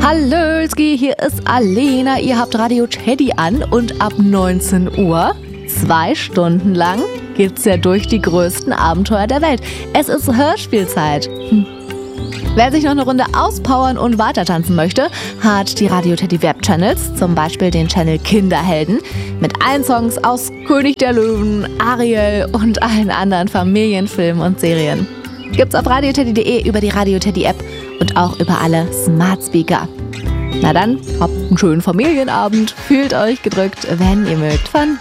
Hallöski, hier ist Alena. Ihr habt Radio Teddy an und ab 19 Uhr, 2 Stunden lang, geht's ja durch die größten Abenteuer der Welt. Es ist Hörspielzeit. Wer sich noch eine Runde auspowern und weitertanzen möchte, hat die Radio Teddy Web-Channels, zum Beispiel den Channel Kinderhelden, mit allen Songs aus König der Löwen, Ariel und allen anderen Familienfilmen und Serien. Gibt's auf radioteddy.de, über die Radio Teddy App und auch über alle Smart Speaker. Na dann, habt einen schönen Familienabend, fühlt euch gedrückt, wenn ihr mögt, von